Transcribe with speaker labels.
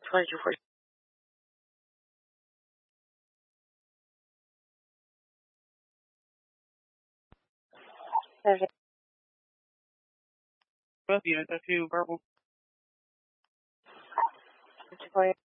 Speaker 1: 22 40.
Speaker 2: Both units, that's two verbal.
Speaker 1: 240.